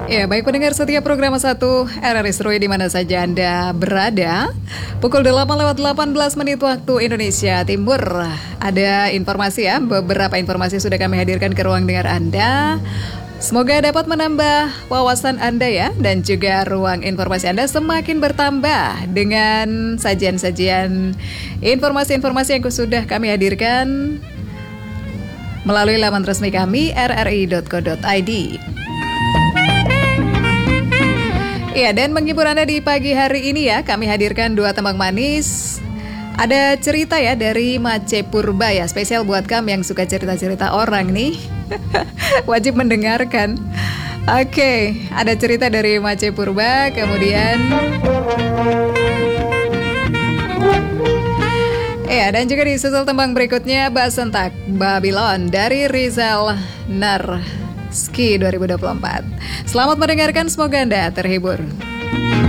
Ya, baik pendengar setiap program 1 RRI Seru di mana saja Anda berada. Pukul 8:18 waktu Indonesia Timur. Ada informasi ya, beberapa informasi sudah kami hadirkan ke ruang dengar Anda. Semoga dapat menambah wawasan Anda ya, dan juga ruang informasi Anda semakin bertambah dengan sajian-sajian informasi-informasi yang sudah kami hadirkan melalui laman resmi kami rri.co.id. Ya, dan menghibur Anda di pagi hari ini ya, kami hadirkan 2 tembang manis. Ada cerita ya dari Mace Purba ya, spesial buat kami yang suka cerita-cerita orang nih. Wajib mendengarkan. Oke, ada cerita dari Mace Purba, kemudian ya, dan juga disusul tembang berikutnya Basentak Babylon dari Rizal Narski 2024. Selamat mendengarkan, semoga Anda terhibur.